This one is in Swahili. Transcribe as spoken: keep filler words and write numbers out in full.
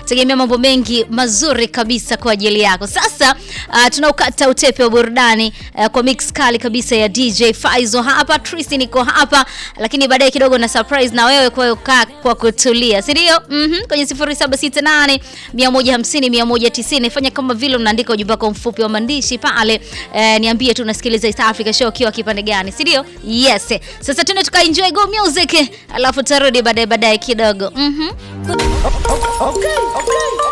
tegemea mambo mengi mazuri kabisa kwa ajili yako. Sasa uh, tunaukata utepe wa burudani uh, kwa mix kali kabisa ya D J Faizo hapa, Tristan niko hapa, lakini baadaye kidogo na surprise na wewe kwa kwa, kwa kutulia, si ndio? Mhm, kwenye sifuri saba sita nane mia moja hamsini mia moja tisini fanya kama vile unaandika ujumbe wako mfupi wa maandishi pale, eh, niambie tu unasikiliza East Africa Show kiwa kipande gani, si ndio? Yes. Sasa tuna tuka enjoy go music, alafu tarudi baadaye baadaye kidogo. Mhm. Okay, okay.